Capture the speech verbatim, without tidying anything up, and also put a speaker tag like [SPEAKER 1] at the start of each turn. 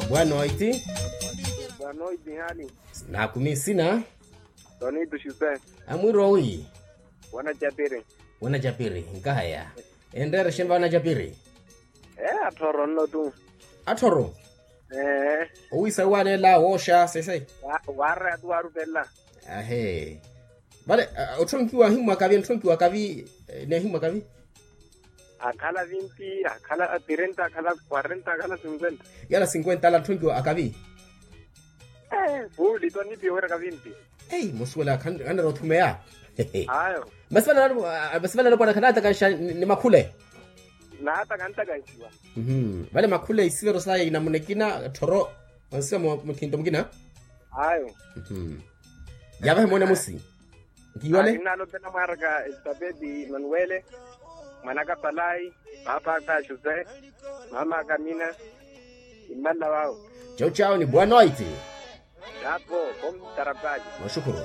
[SPEAKER 1] Boa noite.
[SPEAKER 2] Boa noite, hali.
[SPEAKER 1] Na kumisina.
[SPEAKER 2] Tony tushuse.
[SPEAKER 1] Amuroi.
[SPEAKER 2] Wana Japiri.
[SPEAKER 1] Wana Japiri. Ngaya. Endera shemba wana Japiri.
[SPEAKER 2] Eh, atoro no tu.
[SPEAKER 1] Atoro.
[SPEAKER 2] Eh.
[SPEAKER 1] Uisa wane la osha sese.
[SPEAKER 2] Warra atu arubella.
[SPEAKER 1] Ahe. Vale, otronki wa himu akavi, otronki wa kavi, ne himu akavi?
[SPEAKER 2] Akala veinte, akala treinta, akala cuarenta, akala cincuenta.
[SPEAKER 1] Yala cincuenta la otronki wa akavi?
[SPEAKER 2] Eh, buli to ni piora ka veinte.
[SPEAKER 1] Hey, muswela kanda rotumea.
[SPEAKER 2] Ayo.
[SPEAKER 1] Masifala na masifala na bwana kanata kanisha ni makule.
[SPEAKER 2] Na hata kanta gaisiwa.
[SPEAKER 1] Mhm. Vale makule isivero saa inamunekina toro. Wanasema mkindo mgina?
[SPEAKER 2] Ayo.
[SPEAKER 1] Mhm. Yaba mwana musi. Kiwale?
[SPEAKER 2] Inalo tena marga Istabedi Manuele. Manaka Palai, Papa ka Jose, Mama Camina. Imala wao.
[SPEAKER 1] Chao chao ni boa noite.
[SPEAKER 2] Hapo, kom tarabaji.
[SPEAKER 1] Mashukuru.